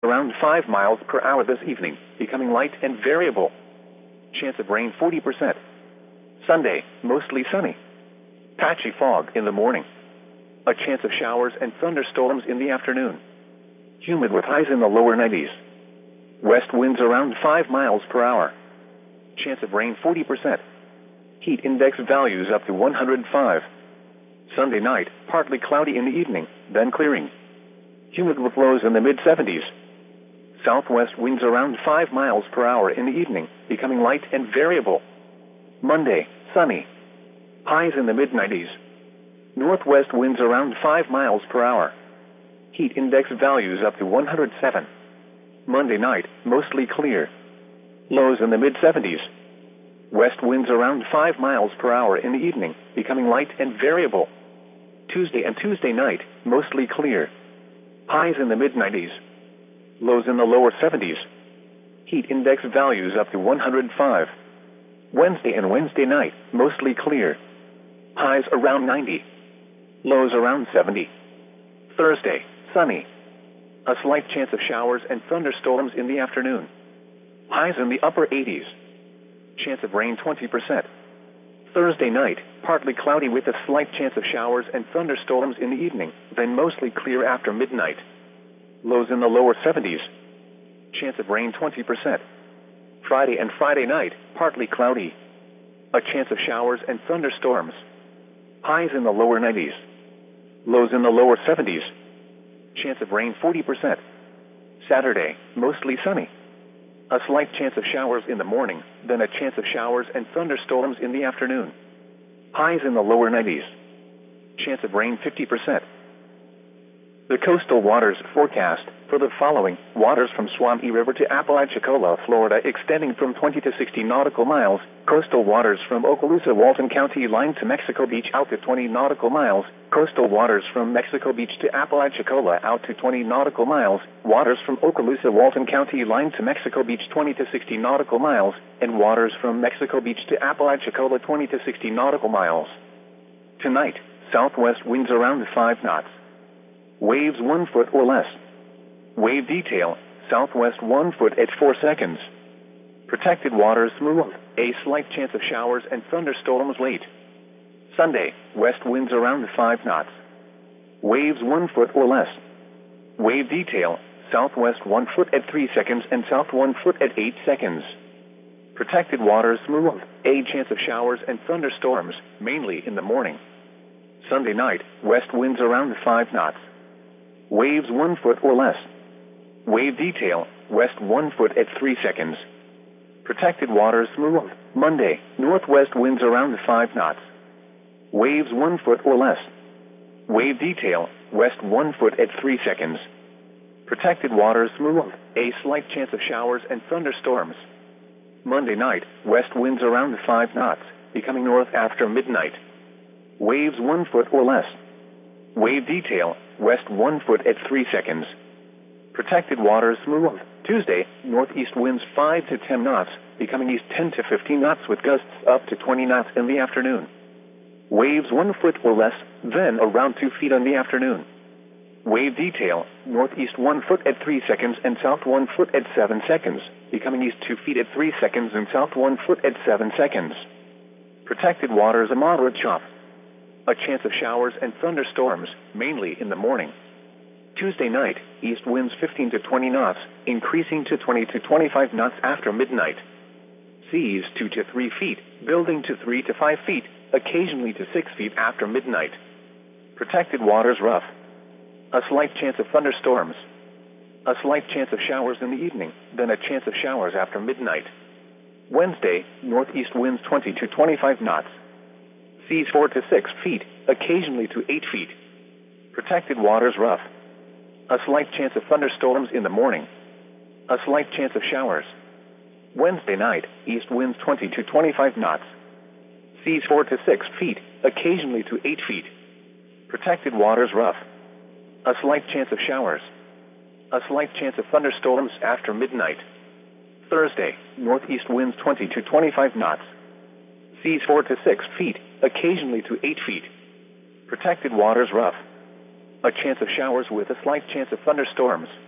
around 5 miles per hour this evening, becoming light and variable. Chance of rain 40%. Sunday, mostly sunny. Patchy fog in the morning. A chance of showers and thunderstorms in the afternoon. Humid with highs in the lower 90s. West winds around 5 miles per hour. Chance of rain 40%. Heat index values up to 105. Sunday night, partly cloudy in the evening, then clearing. Humid with lows in the mid-70s. Southwest winds around 5 miles per hour in the evening, becoming light and variable. Monday, sunny. Highs in the mid-90s. Northwest winds around 5 miles per hour. Heat index values up to 107. Monday night, mostly clear. Lows in the mid-70s. West winds around 5 miles per hour in the evening, becoming light and variable. Tuesday and Tuesday night, mostly clear. Highs in the mid-90s. Lows in the lower 70s. Heat index values up to 105. Wednesday and Wednesday night, mostly clear. Highs around 90. Lows around 70. Thursday, sunny. A slight chance of showers and thunderstorms in the afternoon. Highs in the upper 80s. Chance of rain 20%. Thursday night, partly cloudy with a slight chance of showers and thunderstorms in the evening, then mostly clear after midnight. Lows in the lower 70s. Chance of rain 20%. Friday and Friday night, partly cloudy. A chance of showers and thunderstorms. Highs in the lower 90s. Lows in the lower 70s. Chance of rain 40%. Saturday, mostly sunny. A slight chance of showers in the morning, then a chance of showers and thunderstorms in the afternoon. Highs in the lower 90s. Chance of rain 50%. The coastal waters forecast for the following: waters from Swampy River to Apalachicola, Florida, extending from 20 to 60 nautical miles. Coastal waters from Okaloosa, Walton County line to Mexico Beach out to 20 nautical miles. Coastal waters from Mexico Beach to Apalachicola out to 20 nautical miles. Waters from Okaloosa, Walton County line to Mexico Beach 20 to 60 nautical miles. And waters from Mexico Beach to Apalachicola 20 to 60 nautical miles. Tonight, southwest winds around 5 knots. Waves 1 foot or less. Wave detail, southwest 1 foot at 4 seconds. Protected waters smooth, a slight chance of showers and thunderstorms late. Sunday, west winds around 5 knots. Waves 1 foot or less. Wave detail, southwest 1 foot at 3 seconds and south 1 foot at 8 seconds. Protected waters smooth, a chance of showers and thunderstorms, mainly in the morning. Sunday night, west winds around 5 knots. Waves 1 foot or less. Wave detail, west 1 foot at 3 seconds. Protected waters smooth. Monday, northwest winds around 5 knots. Waves 1 foot or less. Wave detail, west 1 foot at 3 seconds. Protected waters smooth. A slight chance of showers and thunderstorms. Monday night, west winds around 5 knots, becoming north after midnight. Waves 1 foot or less. Wave detail, west 1 foot at 3 seconds. Protected waters smooth. Tuesday, northeast winds 5 to 10 knots, becoming east 10 to 15 knots with gusts up to 20 knots in the afternoon. Waves 1 foot or less, then around 2 feet in the afternoon. Wave detail, northeast 1 foot at 3 seconds and south 1 foot at 7 seconds, becoming east 2 feet at 3 seconds and south 1 foot at 7 seconds. Protected waters a moderate chop. A chance of showers and thunderstorms, mainly in the morning. Tuesday night, east winds 15 to 20 knots, increasing to 20 to 25 knots after midnight. Seas 2 to 3 feet, building to 3 to 5 feet, occasionally to 6 feet after midnight. Protected waters rough. A slight chance of thunderstorms. A slight chance of showers in the evening, then a chance of showers after midnight. Wednesday, northeast winds 20 to 25 knots. Seas 4 to 6 feet, occasionally to 8 feet. Protected waters rough. A slight chance of thunderstorms in the morning. A slight chance of showers. Wednesday night, east winds 20 to 25 knots. Seas 4 to 6 feet, occasionally to 8 feet. Protected waters rough. A slight chance of showers. A slight chance of thunderstorms after midnight. Thursday, northeast winds 20 to 25 knots. Seas 4 to 6 feet, occasionally to 8 feet. Protected waters rough. A chance of showers with a slight chance of thunderstorms.